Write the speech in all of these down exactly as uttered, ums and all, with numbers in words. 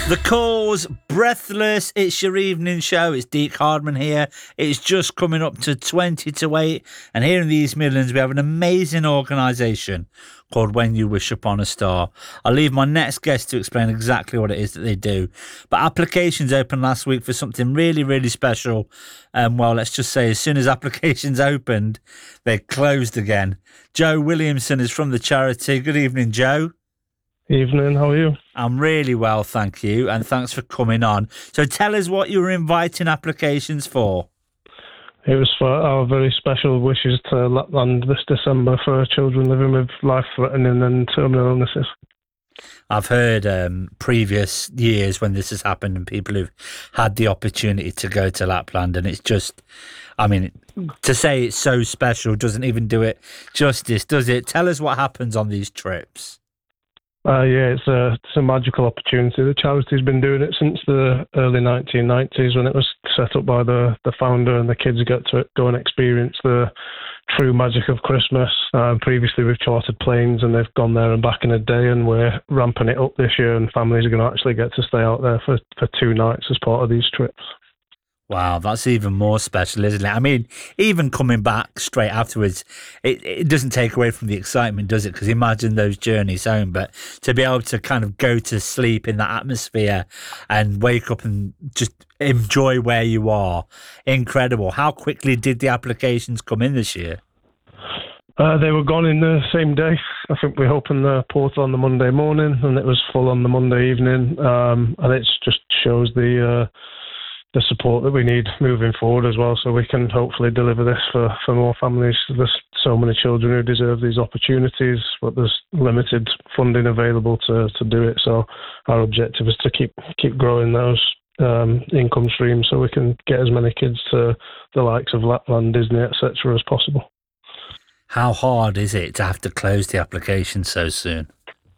The Cause, Breathless. It's your evening show. It's Deke Hardman here. It's just coming up to twenty to eight. And here in the East Midlands, we have an amazing organisation called When You Wish Upon a Star. I'll leave my next guest to explain exactly what it is that they do. But applications opened last week for something really, really special. Um, well, let's just say as soon as applications opened, they closed again. Joe Williamson is from the charity. Good evening, Joe. Evening, how are you? I'm really well, thank you, and thanks for coming on. So tell us what you were inviting applications for. It was for our very special wishes to Lapland this December for children living with life-threatening and terminal illnesses. I've heard um, previous years when this has happened and people who've had the opportunity to go to Lapland, and it's just, I mean, to say it's so special doesn't even do it justice, does it? Tell us what happens on these trips. Uh, yeah, it's a, it's a magical opportunity. The charity's been doing it since the early nineteen nineties when it was set up by the, the founder, and the kids get to go and experience the true magic of Christmas. Um, previously, we've chartered planes and they've gone there and back in a day, and we're ramping it up this year, and families are going to actually get to stay out there for, for two nights as part of these trips. Wow, that's even more special, isn't it? I mean, even coming back straight afterwards, it, it doesn't take away from the excitement, does it? Because imagine those journeys home. But to be able to kind of go to sleep in that atmosphere and wake up and just enjoy where you are, incredible. How quickly did the applications come in this year? Uh, they were gone in the same day. I think we opened the portal on the Monday morning, and it was full on the Monday evening. Um, and it just shows the... Uh, the support that we need moving forward as well, so we can hopefully deliver this for, for more families. There's so many children who deserve these opportunities, but there's limited funding available to, to do it. So our objective is to keep keep growing those um, income streams so we can get as many kids to the likes of Lapland, Disney, et cetera as possible. How hard is it to have to close the application so soon?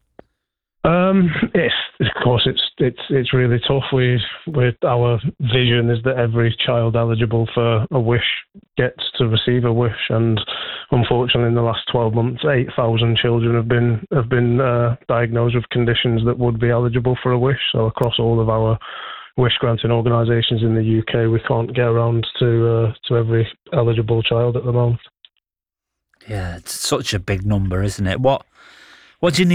Um, it's, of course, it's it's it's really tough. We, we our vision is that every child eligible for a wish gets to receive a wish, and unfortunately, in the last twelve months, eight thousand children have been have been uh, diagnosed with conditions that would be eligible for a wish. So across all of our wish granting organisations in the U K, we can't get around to uh, to every eligible child at the moment. Yeah, it's such a big number, isn't it? What what do you need?